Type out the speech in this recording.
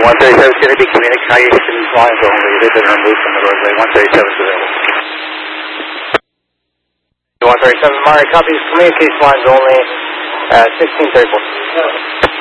137 is going to be communications lines only. They've been removed from the roadway. 137 is available. 137, Mari, copies communication lines only, 1634.